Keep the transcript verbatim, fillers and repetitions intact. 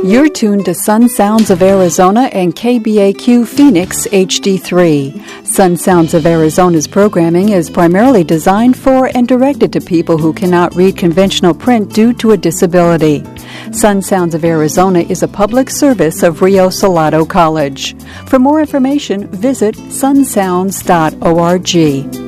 You're tuned to Sun Sounds of Arizona and K B A Q Phoenix H D three. Sun Sounds of Arizona's programming is primarily designed for and directed to people who cannot read conventional print due to a disability. Sun Sounds of Arizona is a public service of Rio Salado College. For more information, visit sun sounds dot org.